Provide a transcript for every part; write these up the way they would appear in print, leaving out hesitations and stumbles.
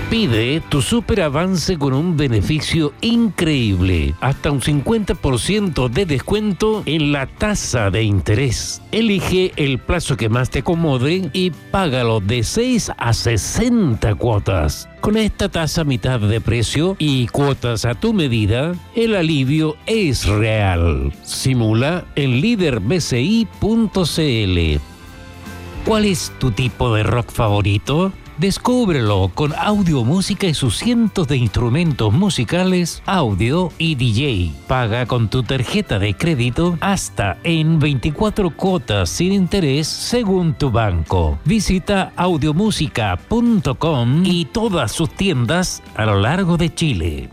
Pide tu super avance con un beneficio increíble, hasta un 50% de descuento en la tasa de interés. Elige el plazo que más te acomode y págalo de 6 a 60 cuotas. Con esta tasa a mitad de precio y cuotas a tu medida, el alivio es real. Simula en liderbci.cl. ¿Cuál es tu tipo de rock favorito? Descúbrelo con Audio Música y sus cientos de instrumentos musicales, audio y DJ. Paga con tu tarjeta de crédito hasta en 24 cuotas sin interés según tu banco. Visita audiomusica.com y todas sus tiendas a lo largo de Chile.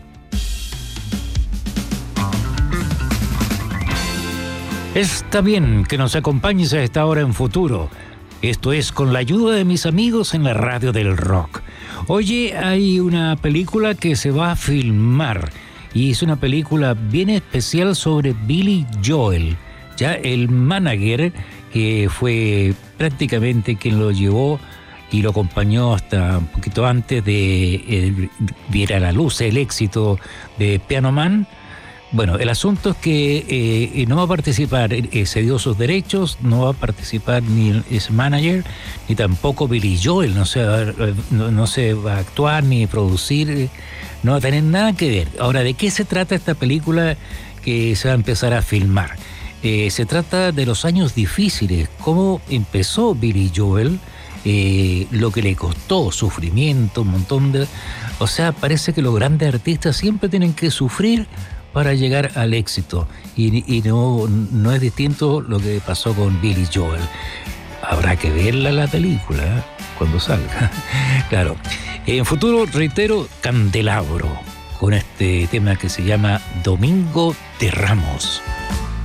Está bien que nos acompañes a esta hora en Futuro. Esto es con la ayuda de mis amigos en la radio del rock. Oye, hay una película que se va a filmar y es una película bien especial sobre Billy Joel, ya el manager que fue prácticamente quien lo llevó y lo acompañó hasta un poquito antes de viera a la luz el éxito de Piano Man. Bueno, el asunto es que no va a participar, cedió sus derechos, no va a participar ni ese manager, ni tampoco Billy Joel, no se va a actuar ni producir, no va a tener nada que ver. Ahora, ¿de qué se trata esta película que se va a empezar a filmar? Se trata de los años difíciles, cómo empezó Billy Joel, lo que le costó, sufrimiento, un montón de... O sea, parece que los grandes artistas siempre tienen que sufrir para llegar al éxito y no es distinto lo que pasó con Billy Joel. Habrá que verla la película cuando salga. Claro. En Futuro, reitero, Candelabro con este tema que se llama Domingo de Ramos.